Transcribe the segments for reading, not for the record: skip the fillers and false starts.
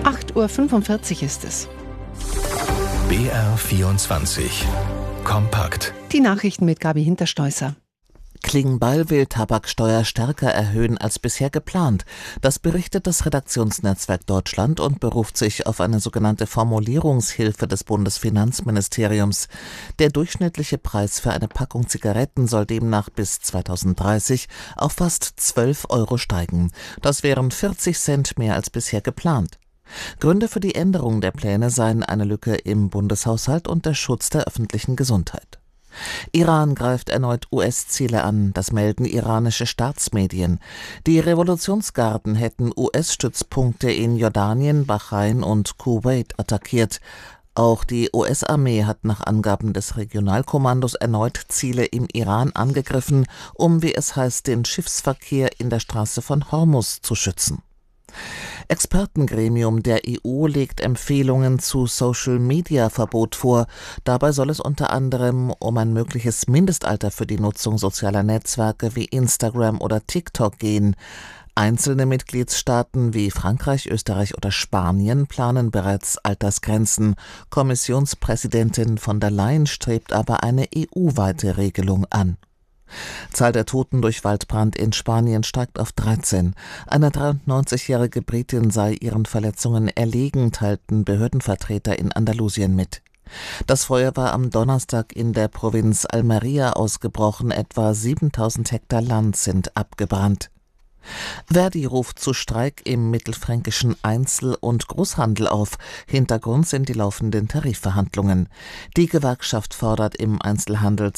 8:45 Uhr ist es. BR24 Kompakt. Die Nachrichten mit Gabi Hinterstoisser. Klingbeil will Tabaksteuer stärker erhöhen als bisher geplant. Das berichtet das Redaktionsnetzwerk Deutschland und beruft sich auf eine sogenannte Formulierungshilfe des Bundesfinanzministeriums. Der durchschnittliche Preis für eine Packung Zigaretten soll demnach bis 2030 auf fast 12 Euro steigen. Das wären 40 Cent mehr als bisher geplant. Gründe für die Änderung der Pläne seien eine Lücke im Bundeshaushalt und der Schutz der öffentlichen Gesundheit. Iran greift erneut US-Ziele an, das melden iranische Staatsmedien. Die Revolutionsgarden hätten US-Stützpunkte in Jordanien, Bahrain und Kuwait attackiert. Auch die US-Armee hat nach Angaben des Regionalkommandos erneut Ziele im Iran angegriffen, um, wie es heißt, den Schiffsverkehr in der Straße von Hormuz zu schützen. Expertengremium der EU legt Empfehlungen zu Social-Media-Verbot vor. Dabei soll es unter anderem um ein mögliches Mindestalter für die Nutzung sozialer Netzwerke wie Instagram oder TikTok gehen. Einzelne Mitgliedstaaten wie Frankreich, Österreich oder Spanien planen bereits Altersgrenzen. Kommissionspräsidentin von der Leyen strebt aber eine EU-weite Regelung an. Zahl der Toten durch Waldbrand in Spanien steigt auf 13. Eine 93-jährige Britin sei ihren Verletzungen erlegen, teilten Behördenvertreter in Andalusien mit. Das Feuer war am Donnerstag in der Provinz Almería ausgebrochen. Etwa 7000 Hektar Land sind abgebrannt. Verdi ruft zu Streik im mittelfränkischen Einzel- und Großhandel auf. Hintergrund sind die laufenden Tarifverhandlungen. Die Gewerkschaft fordert im Einzelhandel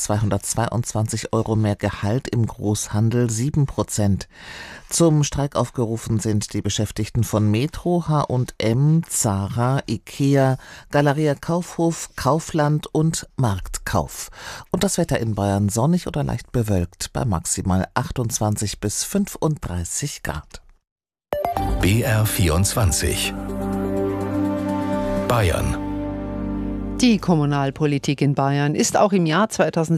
222 Euro mehr Gehalt, im Großhandel 7%. Zum Streik aufgerufen sind die Beschäftigten von Metro, H&M, Zara, Ikea, Galeria Kaufhof, Kaufland und Marktkauf. Und das Wetter in Bayern sonnig oder leicht bewölkt bei maximal 28 bis 35 Grad. BR24 Bayern. Die Kommunalpolitik in Bayern ist auch im Jahr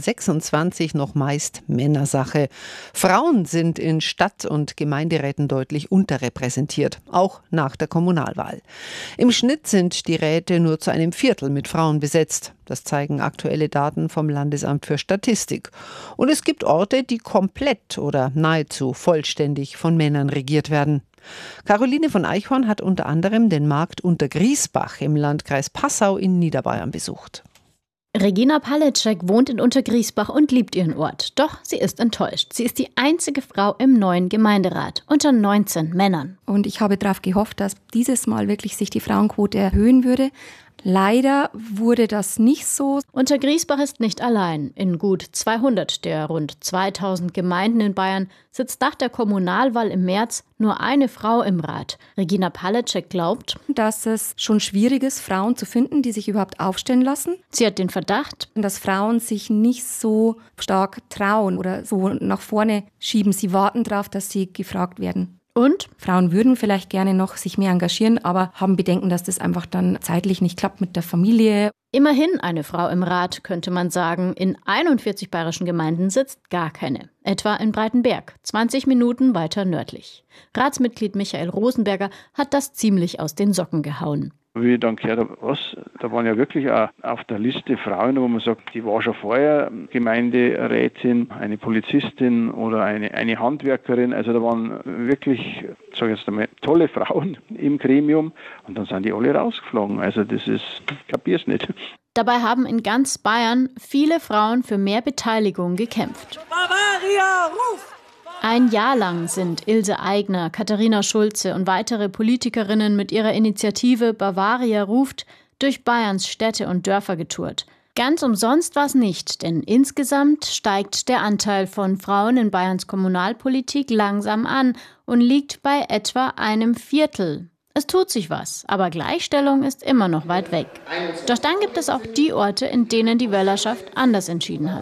2026 noch meist Männersache. Frauen sind in Stadt- und Gemeinderäten deutlich unterrepräsentiert, auch nach der Kommunalwahl. Im Schnitt sind die Räte nur zu einem Viertel mit Frauen besetzt. Das zeigen aktuelle Daten vom Landesamt für Statistik. Und es gibt Orte, die komplett oder nahezu vollständig von Männern regiert werden. Caroline von Eichhorn hat unter anderem den Markt Untergriesbach im Landkreis Passau in Niederbayern besucht. Regina Palecek wohnt in Untergriesbach und liebt ihren Ort. Doch sie ist enttäuscht. Sie ist die einzige Frau im neuen Gemeinderat unter 19 Männern. Und ich habe darauf gehofft, dass dieses Mal wirklich sich die Frauenquote erhöhen würde. Leider wurde das nicht so. Untergriesbach ist nicht allein. In gut 200 der rund 2000 Gemeinden in Bayern sitzt nach der Kommunalwahl im März nur eine Frau im Rat. Regina Palecek glaubt, dass es schon schwierig ist, Frauen zu finden, die sich überhaupt aufstellen lassen. Sie hat den Verdacht, dass Frauen sich nicht so stark trauen oder so nach vorne schieben. Sie warten darauf, dass sie gefragt werden. Und? Frauen würden vielleicht gerne noch sich mehr engagieren, aber haben Bedenken, dass das einfach dann zeitlich nicht klappt mit der Familie. Immerhin eine Frau im Rat, könnte man sagen. In 41 bayerischen Gemeinden sitzt gar keine. Etwa in Breitenberg, 20 Minuten weiter nördlich. Ratsmitglied Michael Rosenberger hat das ziemlich aus den Socken gehauen. Wie ich dann gehört habe, da waren ja wirklich auch auf der Liste Frauen, wo man sagt, die war schon vorher Gemeinderätin, eine Polizistin oder eine Handwerkerin. Also da waren wirklich, sage ich jetzt einmal, tolle Frauen im Gremium und dann sind die alle rausgeflogen. Also das ist, ich kapier's nicht. Dabei haben in ganz Bayern viele Frauen für mehr Beteiligung gekämpft. Bavaria, ruf! Ein Jahr lang sind Ilse Aigner, Katharina Schulze und weitere Politikerinnen mit ihrer Initiative Bavaria ruft durch Bayerns Städte und Dörfer getourt. Ganz umsonst war es nicht, denn insgesamt steigt der Anteil von Frauen in Bayerns Kommunalpolitik langsam an und liegt bei etwa einem Viertel. Es tut sich was, aber Gleichstellung ist immer noch weit weg. Doch dann gibt es auch die Orte, in denen die Wählerschaft anders entschieden hat.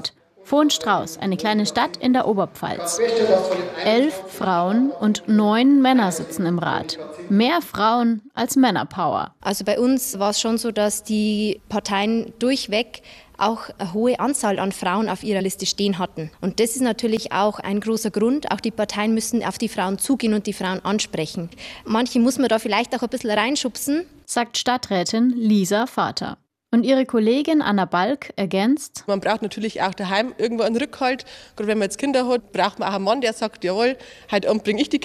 Vohnstrauß, eine kleine Stadt in der Oberpfalz. 11 Frauen und 9 Männer sitzen im Rat. Mehr Frauen als Männerpower. Also bei uns war es schon so, dass die Parteien durchweg auch eine hohe Anzahl an Frauen auf ihrer Liste stehen hatten. Und das ist natürlich auch ein großer Grund. Auch die Parteien müssen auf die Frauen zugehen und die Frauen ansprechen. Manche muss man da vielleicht auch ein bisschen reinschubsen, sagt Stadträtin Lisa Vater. Und ihre Kollegin Anna Balk ergänzt: Man braucht natürlich auch daheim irgendwo einen Rückhalt. Gerade wenn man jetzt Kinder hat, braucht man auch einen Mann, der sagt, jawohl, heute Abend bringe ich die